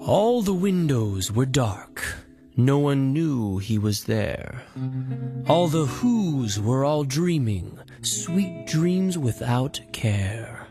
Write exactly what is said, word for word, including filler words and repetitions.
All the windows were dark, no one knew he was there. All the who's were all dreaming, sweet dreams without care.